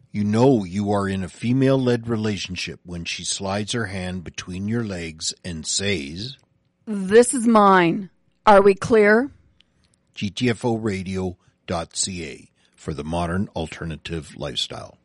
You know you are in a female-led relationship when she slides her hand between your legs and says, "This is mine. Are we clear?" GTFOradio.ca for the modern alternative lifestyle.